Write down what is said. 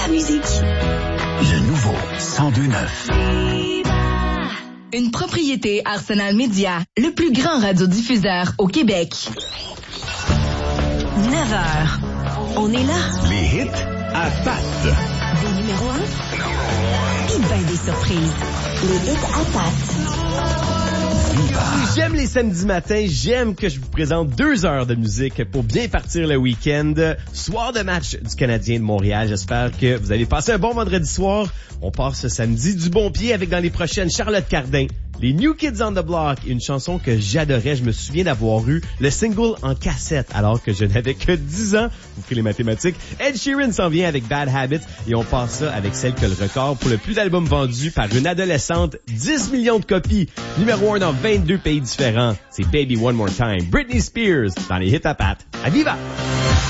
la musique. Le nouveau 102.9. Une propriété Arsenal Média, le plus grand radiodiffuseur au Québec. 9h. On est là. Les hits à patte. Des numéros 1. Puis ben des surprises. Les hits à patte. J'aime les samedis matins, j'aime que je vous présente 2 heures de musique pour bien partir le week-end. Soir de match du Canadien de Montréal, j'espère que vous avez passé un bon vendredi soir. On part ce samedi du bon pied avec dans les prochaines Charlotte Cardin, les New Kids on the Block, une chanson que j'adorais. Je me souviens d'avoir eu le single en cassette alors que je n'avais que 10 ans. Vous ferez les mathématiques. Ed Sheeran s'en vient avec Bad Habits et on passe ça avec celle qui a le record pour le plus d'albums vendus par une adolescente. 10 millions de copies. Numéro 1 dans 22 pays différents. C'est Baby One More Time. Britney Spears dans les hits à patte. À viva!